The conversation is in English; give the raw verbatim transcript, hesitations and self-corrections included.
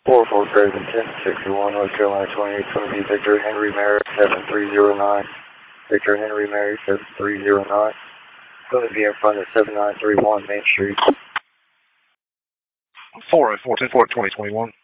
four four greater than ten sixty-one, North Carolina twenty-eight twenty, Victor Henry Mary seven three zero nine. Victor Henry Mary seven three zero nine. Going to be in front of seven nine three one Main Street. four oh four ten four twenty twenty-one.